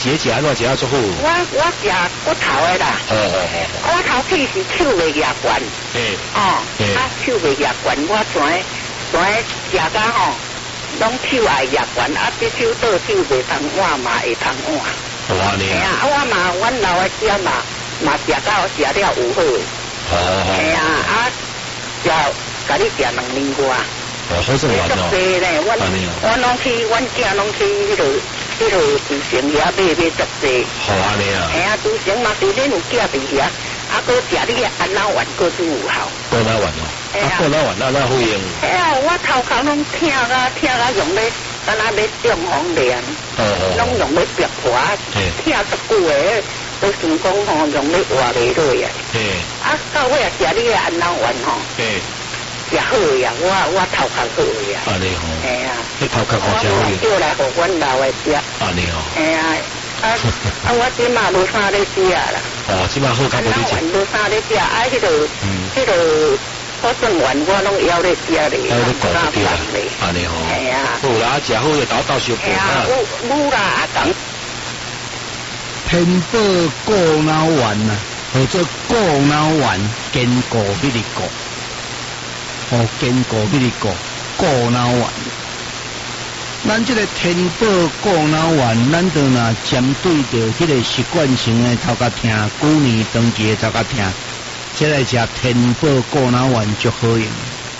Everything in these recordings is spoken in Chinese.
食食安怎食啊足好？ 我食骨头的啦。骨头皮是手袂牙关。手袂牙关，我全食甲吼，拢手爱牙关，这手倒手袂通换嘛会通换。 哇你啊！ 我嘛，阮老的姐嘛食到食了有好诶。食甲你食2年外。 好正完哦。 足呢，阮拢去，阮囝拢去迄个自成遐买足济。 好安尼啊。 自成嘛是恁有囝伫遐，搁食你个安老丸搁拄有效。 安老丸哦。安老丸那好用。 我头壳拢痛甲用咧，敢若要中风凉。拢用咧白破，痛足久诶，都想讲吼用咧活袂落啊。到尾食你个安老丸吼。也好呀，我头壳好呀。 安尼吼。你头壳好食好用。 叫来互阮老的食。 安尼吼。 我即马无啥咧食啦。 即马好较无咧食。 无啥咧食，迄个好算丸我拢要咧食咧。 要咧讲就对啦。安尼吼。好啦，食好就倒小补啊。 有啦，讲。 天宝固脑丸啊，或者固脑丸，坚固迄个固。坚固迄个固脑丸，咱这个天宝固脑丸，咱就若针对着迄个习惯性的头壳痛、久年长期的头壳痛，这来食天宝固脑丸就好用。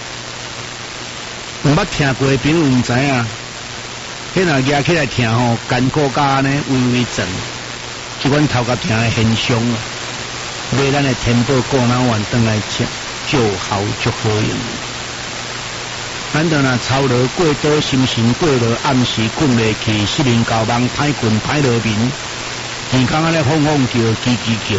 有捌听过的朋友唔知影，迄若压起来痛吼，肩骨甲呢微微震，即款头壳痛的现象啊，买咱的天宝固脑丸转来食。就好就好用，咱就若操劳过多，心神过劳，暗时困袂去，失眠搞梦，歹困歹落眠，健康安尼哄哄叫，叽叽叫，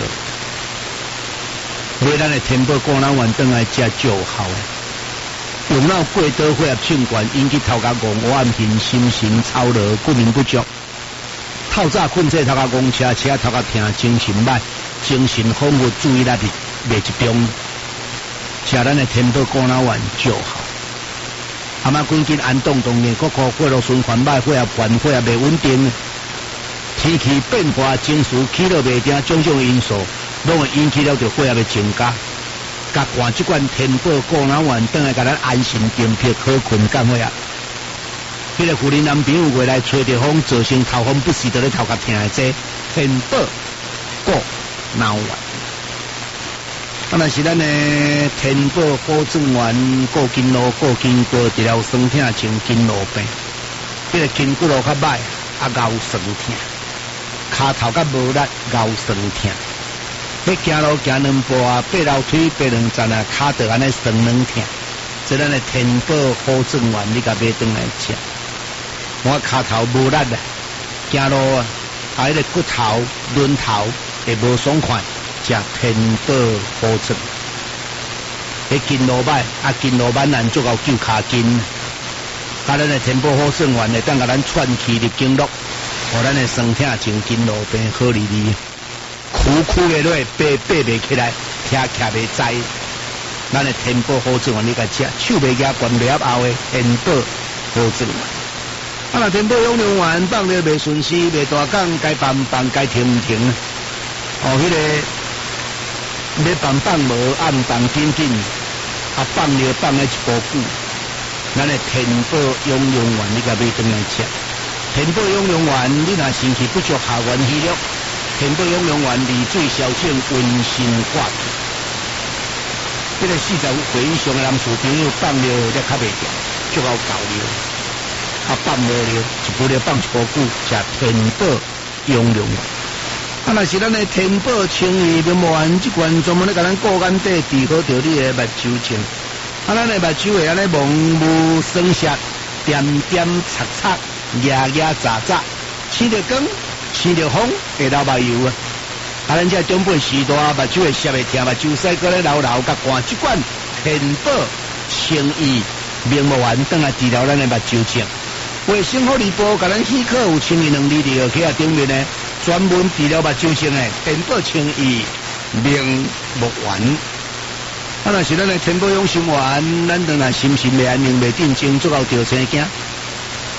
买咱的天宝固脑丸转来食就好。用脑过多血压性管，引起头壳戆，暗眩，心神操劳，睡眠不足，透早困这头壳戆，车头壳痛，精神歹，精神恍惚，注意力袂集中。食咱的天宝固脑丸就好，阿妈关键安动动的，骨血路循环歹，血压悬，血压袂稳定，天气变化，情绪起落袂定，种种因素，拢会引起了着血压的增加。甲灌即款天宝固脑丸，等来甲咱安心定魄，好困降血压。迄个妇人男朋友回来吹着风，造成头风不时得咧头壳痛的这天宝固脑丸。若是咱的天宝保证丸、固筋络、固筋骨、治疗酸痛、清筋络病，迄个筋骨络较歹，腰酸痛，骹头较无力，腰酸痛。要行路行2步啊，爬楼梯爬2站啊，骹就安尼酸软痛。这咱的天宝保证丸，你甲买转来吃。我骹头无力啊，行路啊，迄个骨头、轮头会无爽快。食天宝保证，迄筋络歹，筋络慢难足够救骹筋。咱的天宝保证丸会当甲咱串气入经络，互咱的酸痛、清筋络病好利利。苦的落，爬袂起来，徛袂在。咱的天宝保证丸你甲食，手袂压关袂后的天宝保证丸。若天宝养生丸放了袂顺时，袂大讲，该放该停唔停。迄个。要放无，暗放紧，放了放了一步久。咱的天宝养生丸，你甲买转来吃。天宝养生丸，你若身体不足，下元气力，天宝养生丸利水消肿，温心化脾。这个40岁以上的男士朋友放了了较袂掉，足够够了。放无了，一步了放一步久，食天宝养生丸。若是咱的天宝清益明目丸，即款专门咧甲咱顾眼底治好着你的目睭症。咱的目睭会安尼蒙雾酸涩、点点擦擦、压压杂杂，生着光、生着风，会流目油啊！咱这中本时代目睭会涩会痛，目睭洗过咧流，甲灌即款天宝清益明目丸，当来治疗咱的目睭症。卫生福利部甲咱许可有清益2厘2号起顶面呢。专门治疗目睭症的天宝清益明目丸，若是咱的天宝养生丸，咱当然心神袂安宁、袂定静，足够着生惊。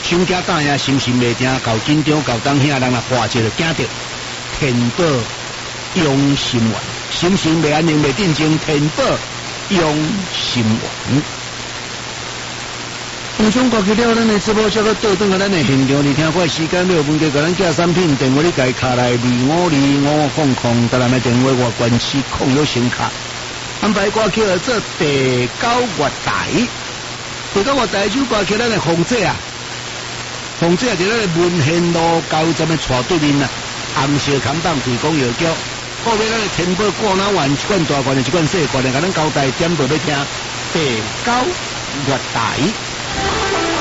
想家大爷心情袂定，搞紧张，搞当下人来化解了，惊到天宝用心丸，心情袂安宁，袂定静，天宝用心丸。有种歌曲了，咱的直播这个倒转到咱的现场，你听过时间6分钟，给咱寄产品电话你家卡来252500，咱来电话我关系控有声卡，安排歌曲做第9月台，第9月台首歌曲咱的红姐啊，红姐就咱的文贤路90的斜对面啊，红色看板提供药局，后面咱的天宝过脑丸一罐大罐的，一罐小罐的，给咱交代点到要听第9月台。